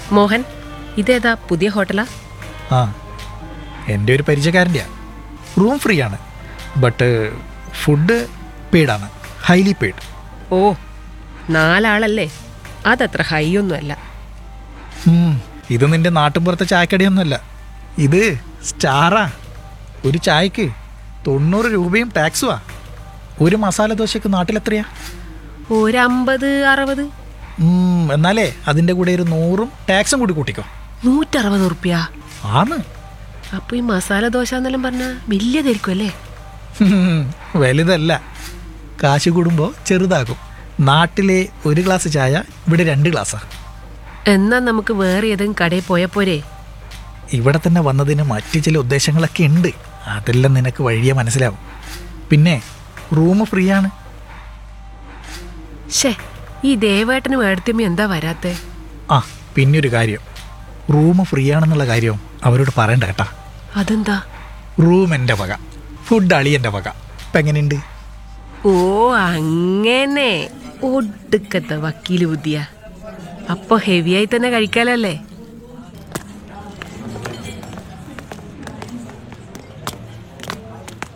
മോഹൻ, ഇതേതാ പുതിയ ഹോട്ടലാ? ആ, എൻ്റെ ഒരു പരിചയക്കാരൻ്റെയാണ്. റൂം ഫ്രീ ആണ്, ബട്ട് ഫുഡ് പെയ്ഡാണ്, ഹൈലി പെയ്ഡ്. ഓ, 4 ആളല്ലേ, അതത്ര ഹൈ ഒന്നുമല്ല. ഇത് നിൻ്റെ നാട്ടിൻപുറത്തെ ചായക്കടയൊന്നുമല്ല, ഇത് സ്റ്റാറാ. ഒരു ചായക്ക് 90 രൂപയും ടാക്സുവാ. ഒരു മസാല ദോശയ്ക്ക് നാട്ടിലെത്രയാ? ഒരു 50-60. എന്നാലേ അതിൻ്റെ കൂടെ ഒരു 100 ടാക്സും കൂടി കൂട്ടിക്കോ. 160 ഉറുപ്പ്യ? ആണ്. അപ്പൊ ഈ മസാല ദോശ എന്നെല്ലാം പറഞ്ഞാൽ വലിയതായിരിക്കും അല്ലേ? വലുതല്ല, കാശ് കൂടുമ്പോൾ ചെറുതാകും. നാട്ടിലെ ഒരു ഗ്ലാസ് ചായ ഇവിടെ 2 ഗ്ലാസ്സാ. എന്നാ നമുക്ക് വേറെ ഏതെങ്കിലും കടയിൽ പോയാൽ പോരെ? ഇവിടെ തന്നെ വന്നതിന് മറ്റു ചില ഉദ്ദേശങ്ങളൊക്കെ ഉണ്ട്, അതെല്ലാം നിനക്ക് വഴിയെ മനസ്സിലാവും. പിന്നെ റൂം ഫ്രീ ആണ്. ഷേ, ഈ ദേവേട്ടനും ഏടത്തിയമ്മ എന്താ വരാത്തെ? ആ, പിന്നൊരു കാര്യം, റൂം ഫ്രീ ആണെന്നുള്ള കാര്യം അവരോട് പറയണ്ട കേട്ടാ. അതെന്താ? റൂം എൻ്റെ വക, ഫുഡ് അളിയൻ്റെ വക. ഇപ്പം എങ്ങനെയുണ്ട്? ഓ, അങ്ങനെ ഒടുക്കത്തെ വക്കീല് ബുദ്ധിയാ. അപ്പൊ ഹെവിയായി തന്നെ കഴിക്കാലല്ലേ?